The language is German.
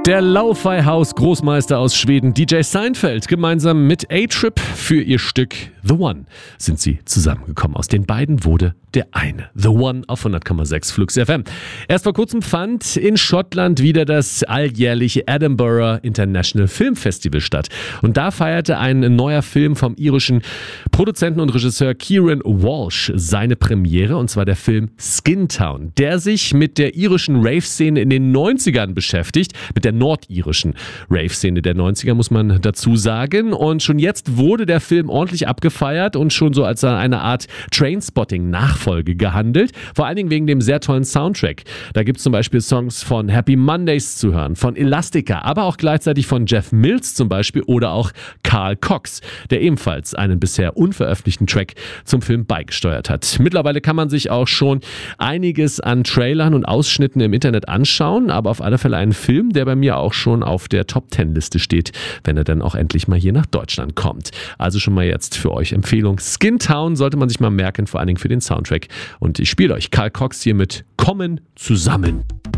Der Lo-Fi-House-Großmeister aus Schweden, DJ Seinfeld, gemeinsam mit A-Trip für ihr Stück The One sind sie zusammengekommen. Aus den beiden wurde der eine. The One auf 100,6 Flux FM. Erst vor kurzem fand in Schottland wieder das alljährliche Edinburgh International Film Festival statt. Und da feierte ein neuer Film vom irischen Produzenten und Regisseur Kieran Walsh seine Premiere, und zwar der Film Skin Town, der sich mit der irischen Rave-Szene in den 90ern beschäftigt, mit der nordirischen Rave-Szene der 90er, muss man dazu sagen. Und schon jetzt wurde der Film ordentlich abgefeiert und schon so als eine Art Trainspotting-Nachfolge gehandelt. Vor allen Dingen wegen dem sehr tollen Soundtrack. Da gibt es zum Beispiel Songs von Happy Mondays zu hören, von Elastica, aber auch gleichzeitig von Jeff Mills zum Beispiel oder auch Carl Cox, der ebenfalls einen bisher unveröffentlichten Track zum Film beigesteuert hat. Mittlerweile kann man sich auch schon einiges an Trailern und Ausschnitten im Internet anschauen, aber auf alle Fälle ein Film, der bei mir auch schon auf der Top-10-Liste steht, wenn er dann auch endlich mal hier nach Deutschland kommt. Also schon mal jetzt für euch Empfehlung. Skin Town sollte man sich mal merken, vor allen Dingen für den Soundtrack. Und ich spiele euch Carl Cox hier mit Kommen zusammen.